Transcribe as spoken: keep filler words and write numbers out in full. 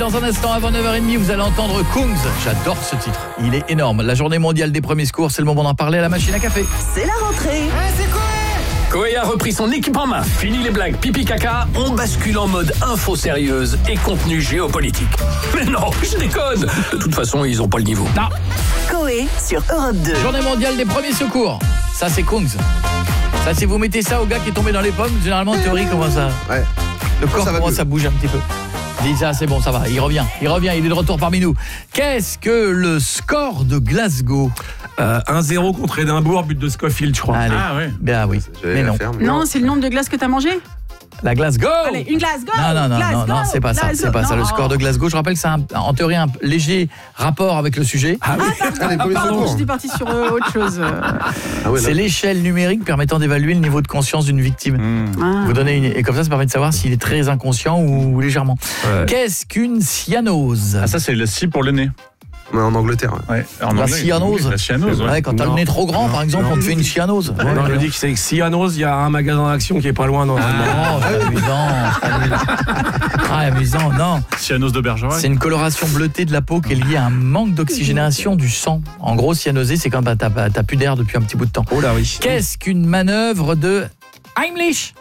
Dans un instant, avant neuf heures trente, vous allez entendre Kungs. J'adore ce titre, il est énorme. La journée mondiale des premiers secours, c'est le moment d'en parler à la machine à café. C'est la rentrée. Ouais, c'est Koé. Koé a repris son équipe en main. Fini les blagues pipi caca, on bascule en mode info sérieuse et contenu géopolitique. Mais non, je déconne. De toute façon, ils ont pas le niveau. Non. Koé sur Europe deux. Journée mondiale des premiers secours. Ça, c'est Kungs. Ça, si vous mettez ça au gars qui est tombé dans les pommes, généralement, en théorie, comment ça... Ouais. Le corps ça va commence mieux. à bouger un petit peu. Dis ça, c'est bon, ça va, il revient, il revient, il est de retour parmi nous. Qu'est-ce que le score de Glasgow? euh, un zéro contre Édimbourg, but de Scofield, je crois. Allez, Ah ouais. ben oui, J'allais mais la non. faire, mais Non, c'est le nombre de glaces que t'as mangé. La Glasgow. Allez, une glace, go. Non, non, non, glace, non, non, go, c'est pas ça, glace, c'est pas ça. Le non. score de Glasgow, je rappelle que c'est un- en théorie un léger rapport avec le sujet. Ah oui. Ah, les premiers Pardon, secours. j'étais partie sur euh, autre chose. euh. Ah ouais, C'est là. l'échelle numérique permettant d'évaluer le niveau de conscience d'une victime. Mmh. Ah. Vous donnez une... Et comme ça, ça permet de savoir s'il est très inconscient ou légèrement. Ouais. Qu'est-ce qu'une cyanose? Ah, ça, c'est le scie pour le nez. Mais en Angleterre. ouais. Ouais. En La anglais, cyanose. La cyanose, ouais. Ouais, quand t'as le Non. nez trop grand, Non. par exemple, Non. on te fait une cyanose. Ouais, Non, ouais. je dis que c'est Cyanose, il y a un magasin d'action qui est pas loin dans Ah, non, c'est amusant. c'est amusant. Ah, amusant, non. Cyanose de Bergerac. C'est une coloration bleutée de la peau qui est liée à un manque d'oxygénation du sang. En gros, cyanosé, c'est quand bah, t'as t'as plus d'air depuis un petit bout de temps. Oh là oui. Qu'est-ce qu'une manœuvre de Heimlich?